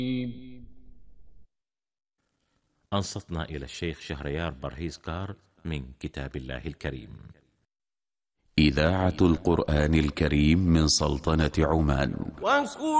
أنصتنا إلى الشيخ شهريار برهيزكار من كتاب الله الكريم. إذاعة القرآن الكريم من سلطنة عمان.